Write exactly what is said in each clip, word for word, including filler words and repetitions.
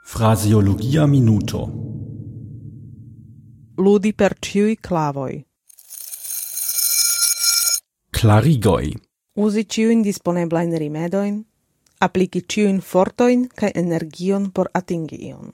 Fraseologia minuto. Ludi per ĉiuj klavoj. Klarigoj. Uzi ĉiujn disponeblajn rimedojn, apliki ĉiujn fortojn kaj energion por atingi ion.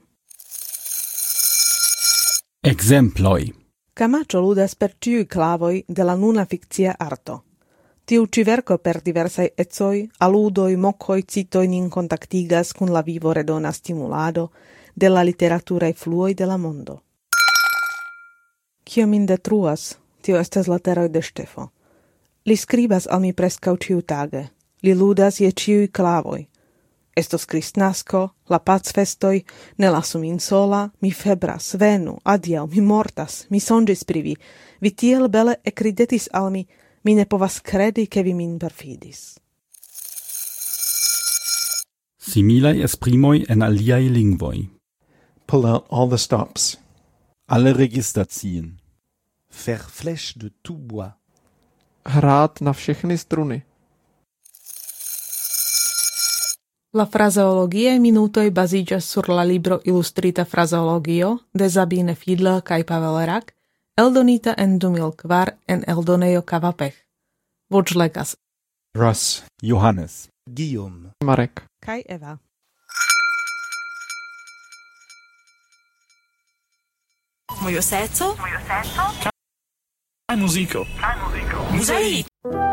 Ekzemploj. Camacho ludas per ĉiuj klavoj de la nuna fikcia arto. Tiu ĉi verko per diversaj ecoj, aludoj, mokoj, citoj nin kontaktigas kun la vivo redona stimulado de la literaturaj fluoj de la mondo. Kio min detruas, tio estas lateroj de Ŝtefo. Li skribas al mi preskaŭ ĉiutage. Li ludas je ĉiuj klavoj. Estos Kristnasko, la pacfestoj, ne lasu min sola, mi febras, venu, adiaŭ, mi mortas, mi sonĝis pri vi. Vi tiel bele ekridetis al mi, mi ne povas kredi, ke vi min perfidis. Similaj esprimoj en aliaj lingvoj. Pull out all the stops. Alle Register ziehen. Faire flèche de tout bois. Hrát na všechny struny. La frazeologiae minutoj baziĝas sur la libro Ilustrita frazeologio de Sabine Fiedler kaj Pavel Rak, eldonita en du mil kvar en eldonejo Kavapech. Voĉlegas Ross, Johannes, Guillaume, Marek. kaj Eva. Mojo seco? Kaj muziko? Muzejik!